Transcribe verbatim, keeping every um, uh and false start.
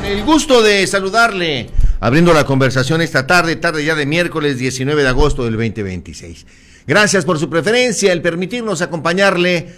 El gusto de saludarle, abriendo la conversación esta tarde, tarde ya de miércoles diecinueve de agosto del veinte veintiséis. Gracias por su preferencia, el permitirnos acompañarle